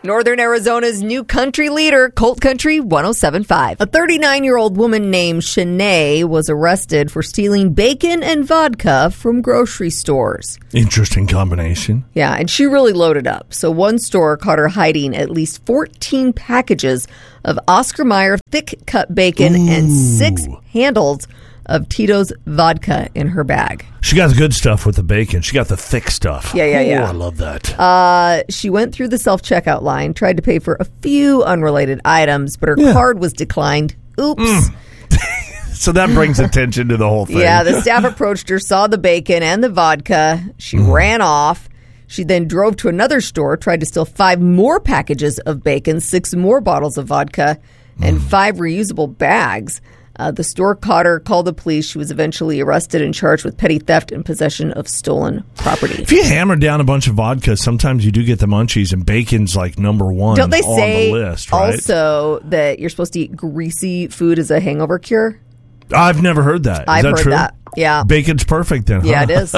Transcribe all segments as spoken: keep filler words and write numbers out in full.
Northern Arizona's new country leader, Colt Country one oh seven point five. A thirty-nine-year-old woman named Shanae was arrested for stealing bacon and vodka from grocery stores. Interesting combination. Yeah, and she really loaded up. So one store caught her hiding at least fourteen packages of Oscar Mayer thick-cut bacon Ooh. and six handles of Tito's vodka in her bag. She got the good stuff with the bacon. She got the thick stuff. Yeah, yeah, yeah. Oh, I love that. Uh, she went through the self-checkout line, tried to pay for a few unrelated items, but her yeah. card was declined. Oops. Mm. So that brings attention to the whole thing. Yeah, the staff approached her, saw the bacon and the vodka. She mm. ran off. She then drove to another store, tried to steal five more packages of bacon, six more bottles of vodka, and mm. five reusable bags. Uh, the store caught her, called the police. She was eventually arrested and charged with petty theft and possession of stolen property. If you hammer down a bunch of vodka, sometimes you do get the munchies, and bacon's like number one Don't they on say the list, right? Also that you're supposed to eat greasy food as a hangover cure? I've never heard that. Is I've that heard true? that. Yeah. Bacon's perfect then, huh? Yeah, it is.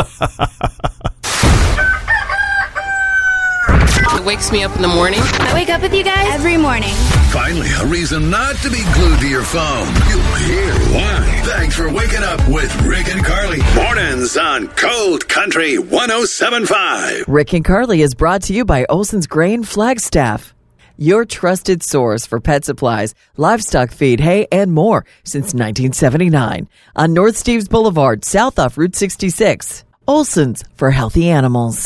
It wakes me up in the morning. I wake up with you guys every morning. Finally, a reason not to be glued to your phone. You'll hear why. Thanks for waking up with Rick and Carly. Mornings on Cold Country one oh seven point five. Rick and Carly is brought to you by Olson's Grain Flagstaff, your trusted source for pet supplies, livestock feed, hay, and more since nineteen seventy-nine. On North Steves Boulevard, south off Route sixty-six. Olson's for healthy animals.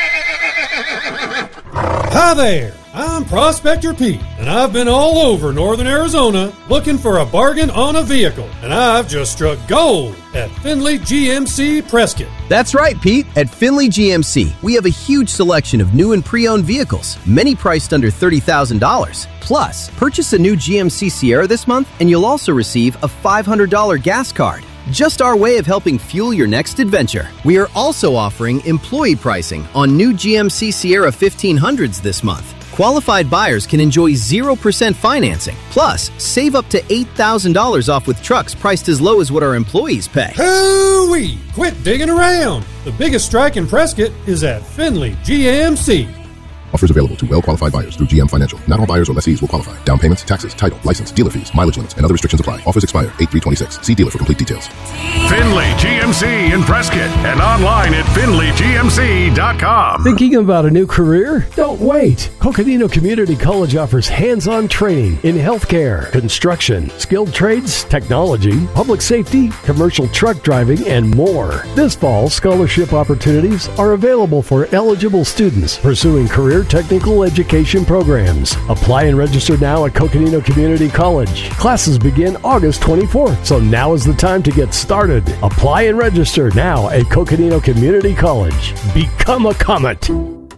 Hi there, I'm Prospector Pete, and I've been all over northern Arizona looking for a bargain on a vehicle, and I've just struck gold at Finley G M C Prescott. That's right, Pete. At Finley G M C, we have a huge selection of new and pre-owned vehicles, many priced under thirty thousand dollars. Plus, purchase a new G M C Sierra this month, and you'll also receive a five hundred dollars gas card. Just our way of helping fuel your next adventure. We are also offering employee pricing on new G M C Sierra fifteen hundreds this month. Qualified buyers can enjoy zero percent financing. Plus, save up to eight thousand dollars off with trucks priced as low as what our employees pay. Hoo-wee! Quit digging around. The biggest strike in Prescott is at Finley G M C. Offers available to well-qualified buyers through G M Financial. Not all buyers or lessees will qualify. Down payments, taxes, title, license, dealer fees, mileage limits, and other restrictions apply. Offers expire eight three twenty-six. See dealer for complete details. Finley G M C in Prescott and online at finley g m c dot com. Thinking about a new career? Don't wait. Coconino Community College offers hands-on training in healthcare, construction, skilled trades, technology, public safety, commercial truck driving, and more. This fall, scholarship opportunities are available for eligible students pursuing career technical education programs. Apply and register now at Coconino Community College. Classes begin August twenty-fourth, so now is the time to get started. Apply and register now at Coconino Community College. Become a Comet.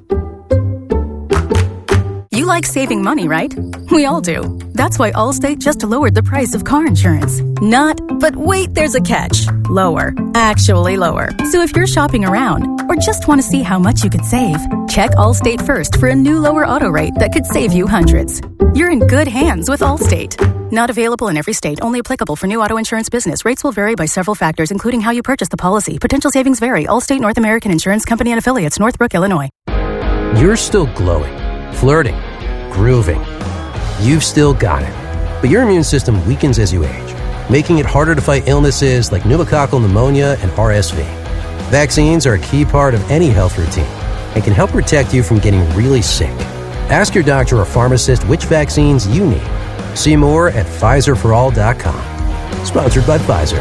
You like saving money, right? We all do. That's why Allstate just lowered the price of car insurance. Not, but wait, there's a catch. Lower. Actually lower. So if you're shopping around or just want to see how much you could save, check Allstate first for a new lower auto rate that could save you hundreds. You're in good hands with Allstate. Not available in every state. Only applicable for new auto insurance business. Rates will vary by several factors, including how you purchase the policy. Potential savings vary. Allstate North American Insurance Company and Affiliates, Northbrook, Illinois. You're still glowing, flirting, grooving. You've still got it. But your immune system weakens as you age, making it harder to fight illnesses like pneumococcal pneumonia and R S V. Vaccines are a key part of any health routine and can help protect you from getting really sick. Ask your doctor or pharmacist which vaccines you need. See more at Pfizer for all dot com. Sponsored by Pfizer.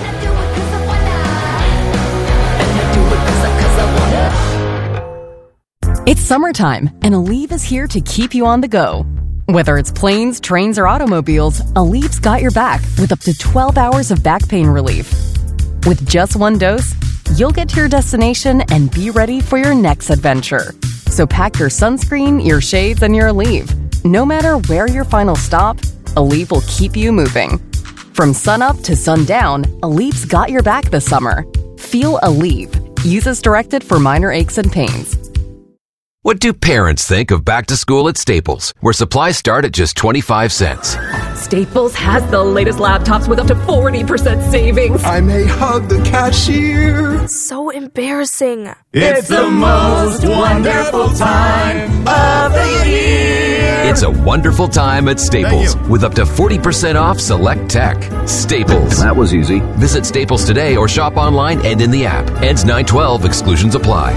It's summertime, and Aleve is here to keep you on the go. Whether it's planes, trains, or automobiles, Aleve's got your back with up to twelve hours of back pain relief. With just one dose, you'll get to your destination and be ready for your next adventure. So pack your sunscreen, your shades, and your Aleve. No matter where your final stop, Aleve will keep you moving. From sunup to sundown, Aleve's got your back this summer. Feel Aleve. Use as directed for minor aches and pains. What do parents think of back to school at Staples, where supplies start at just twenty-five cents? Staples has the latest laptops with up to forty percent savings. I may hug the cashier. So embarrassing. It's the most wonderful time of the year. It's a wonderful time at Staples with up to forty percent off select tech. Staples. That was easy. Visit Staples today or shop online and in the app. Ends nine twelve. Exclusions apply.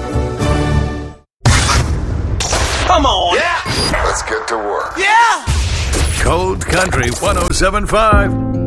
Come on. Yeah. Let's get to work. Yeah. Cold Country one oh seven point five.